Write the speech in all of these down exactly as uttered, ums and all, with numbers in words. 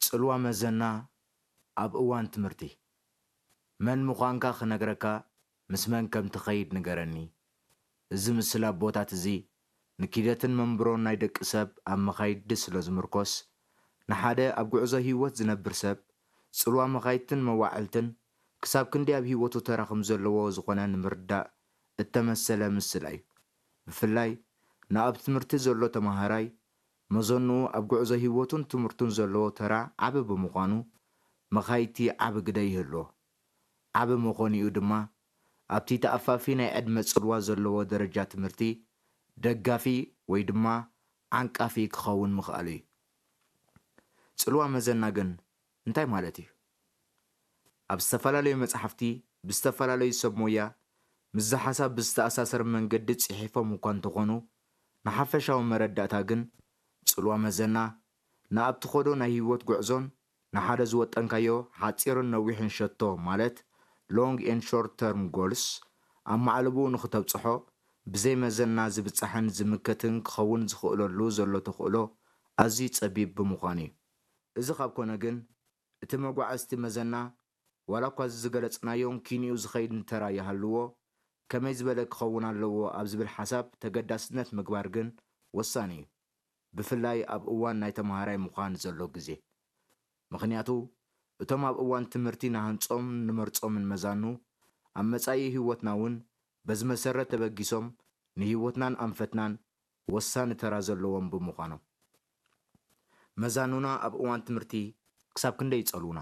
ጽልዋ መዘና ኣብ እዋን ትምህርቲ መን ምዃንካ ክነግረካ ምስ መን ከም ትኸይድ ንገረኒ እዚ ምስሊ ኣቦታት እዚ ንኪደትን መንብሮን ናይ ደቂ ሰብ ኣብ መኻይድ ስለ ዝምርኮስ ንሓደ ኣብ ጉዕዞ ህይወት ዝነብር ሰብ ጽልዋ መኻይድትን መዋዕልትን ክሳብ ክንዲ ኣብ ህይወቱ ተራኽም ዘለዎ ዝኾነ ንምርዳእ እተመሰለ ምስላ እዩ ብፍላይ ናብ ትምህርቲ ዘሎ ተማሃራይ መዘኑ ኣብ ጉዕዞ ህይወቱን ትምህርቱን ዘለዎ ተራ ዓብ ብምዃኑ መኻይቲ ዓብ ግደ ይህልዎ ዓብ ምኾንኡ ድማ ኣብቲ ተኣፋፊ ናይ ዕድመ ጽልዋ ዘለዎ ደረጃ ትምህርቲ ደጋፊ ወይ ድማ ዓንቃፊ ክኸውን ምኽኣል እዩ ጽልዋ መዘና ግን እንታይ ማለት እዩ ኣብ ዝተፈላለዩ መጽሓፍቲ ብዝተፈላለዩ ሰብ ሞያ ምስ ሓሳብ ብዝተኣሳሰር መንገዲ ጽሒፎም እኳ እንተኾኑ ንሓፈሻዊ መረዳእታ ግን ጽልዋ መዘና ንኣብ ትኸዶ ናይ ህይወት ጉዕዞን ንሓደ ዝወጠንካዮ ሓፂርን ነዊሕን ሸቶ ማለት long and short term goals ኣብ ማዕለቡ ንኽተብጽሖ ብዘይ መዘና ዝብጻሕን ዝምከትን ክኸውን ዝኽእለሉ ዘሎ ተኽእሎ ኣዝዩ ጸቢብ ብምዃኑ እዩ እዚ ካብ ኮነ ግን እቲ መጓዓዝቲ መዘና ዋላ እኳ ዝገለጽናዮም ኪንኡ ዝኸይድ እንተራ ይሃልዎ ከመይ ዝበለ ክኸውን ኣለዎ ኣብ ዝብል ሓሳብ ተገዳስነት ምግባር ግን ወሳኒ እዩ ብፍላይ ኣብ እዋን ናይ ተማሃራይ ምዃን ዘሎ ግዜ ምኽንያቱ እቶም ኣብ እዋን ትምህርቲ ናሃንጾም ንመርጾምን መዛኑ ኣብ መጻኢ ህይወትና እውን በዚ መሰረት ተበጊሶም ንህይወትናን ኣንፈትናን ወሳኒ ተራ ዘለዎም ብምዃኖም መዛኑና ኣብ እዋን ትምህርቲ ክሳብ ክንደይ ይጸልውና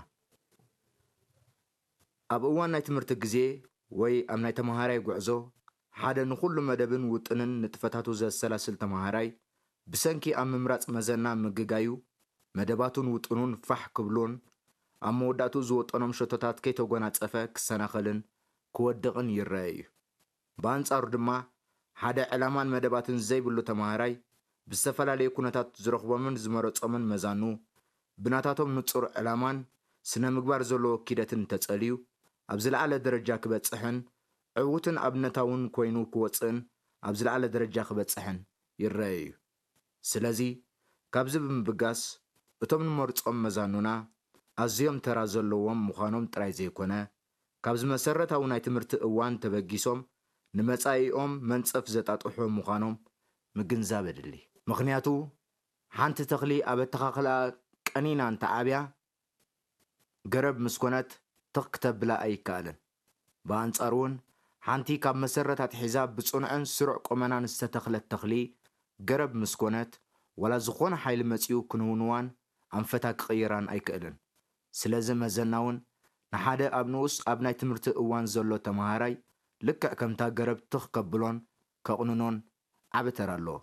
ኣብ እዋን ናይ ትምህርቲ ግዜ ወይ ኣብ ናይ ተማሃራይ ጉዕዞ ሓደ ንኹሉ መደብን ውጥንን ንጥፈታቱ ዘሰላስል ተማሃራይ ብሰንኪ ኣብ ምምራጽ መዘና ምግጋዩ መደባቱን ውጥኑን ፋሕ ክብሉን ኣብ መወዳእቱ ዝወጠኖም ሸቶታት ከይተጎናጸፈ ክሰናኸልን ክወድቕን ይረአ እዩ ብኣንጻሩ ድማ ሓደ ዕላማን መደባትን ዘይብሉ ተማሃራይ ብዝተፈላለዩ ኩነታት ዝረኽቦምን ዝመረጾምን መዛኑ ብናታቶም ንጹር ዕላማን ስነ ምግባር ዘለዎ ኪደትን ተጸልዩ ኣብ ዝለዓለ ደረጃ ክበጽሕን ዕዉትን ኣብነታውን ኮይኑ ክወፅእን ኣብ ዝለዓለ ደረጃ ክበጽሕን ይረአ እዩ ስለዚ ካብዚ ብምብጋስ እቶም ንመርጾም መዛኑና ኣዝዮም ተራ ዘለዎም ምዃኖም ጥራይ ዘይኮነ ካብዚ መሰረታዊ ናይ ትምህርቲ እዋን ተበጊሶም ንመጻኢኦም መንጸፍ ዘጣጥሑ ምዃኖም ምግንዛብ የድሊ ምኽንያቱ ሓንቲ ተኽሊ ኣብ ኣተኻኽላ ቀኒና እንተዓብያ ገረብ ምስ ኮነት ትኽ ክተብላ ኣይከኣልን ብኣንጻሩ እውን ሓንቲ ካብ መሰረታት ሒዛ ብጽኑዕን ስሩዕ ቆመናን ዝተተኽለት ተኽሊ ገረብ ምስ ኮነት ወላ ዝኾነ ሓይሊ መጺኡ ክንውንዋን ኣንፈታ ክቕይራን ኣይክእልን ስለዚ መዘና እውን ንሓደ ኣብ ንኡስ ኣብ ናይ ትምህርቲ እዋን ዘሎ ተማሃራይ ልክዕ ከምታ ገረብ ትኽ ከብሎን ከቕንኖን ዓብ ተራ ኣለዎ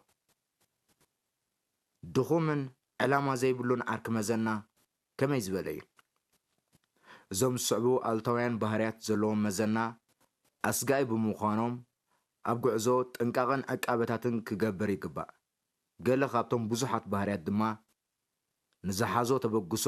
ድኹምን ዕላማ ዘይብሉን ዓርኪ መዘና ከመይ ዝበለ እዩ እዞም ዝስዕቡ ኣሉታውያን ባህርያት ዘለዎም መዘና ኣስጋኢ ብምዃኖም ኣብ ጉዕዞ ጥንቃቐን ዕቃበታትን ክገብር ይግባእ ገለ ካብቶም ብዙሓት ባህርያት ድማ ንዝሓዞ ተበግሶ